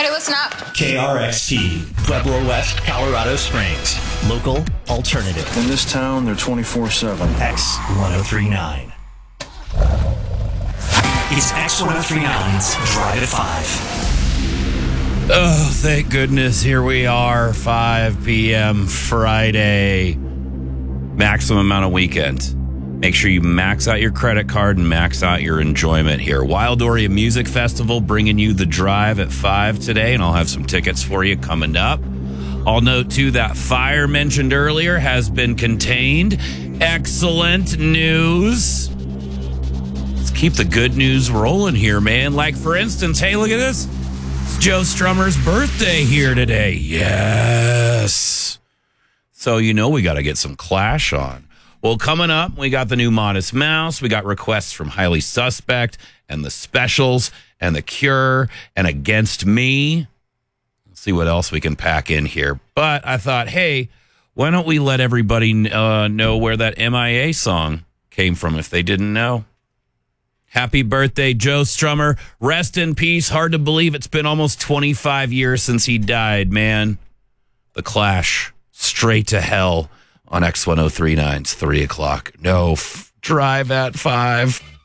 Ready, listen up. KRXT, Pueblo West, Colorado Springs. Local alternative. In this town, they're 24/7. X1039. It's X1039's Drive at 5. Oh, thank goodness. Here we are, 5 p.m. Friday. Maximum amount of weekend. Make sure you max out your credit card and max out your enjoyment here. Wild Oria Music Festival bringing you the Drive at 5 today, and I'll have some tickets for you coming up. I'll note, too, that fire mentioned earlier has been contained. Excellent news. Let's keep the good news rolling here, man. Like, for instance, hey, look at this. It's Joe Strummer's birthday here today. Yes. So, you know we got to get some Clash on. Well, coming up, we got the new Modest Mouse. We got requests from Highly Suspect and The Specials and The Cure and Against Me. Let's see what else we can pack in here. But I thought, hey, why don't we let everybody know where that MIA song came from if they didn't know? Happy birthday, Joe Strummer. Rest in peace. Hard to believe it's been almost 25 years since he died, man. The Clash, Straight to Hell. On X1039's 3 o'clock. No, Drive at 5.